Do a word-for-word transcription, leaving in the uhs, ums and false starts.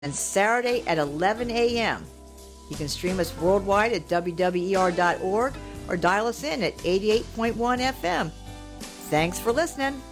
and Saturday at eleven a.m. You can stream us worldwide at W W E R dot org or dial us in at eighty-eight point one F M. Thanks for listening.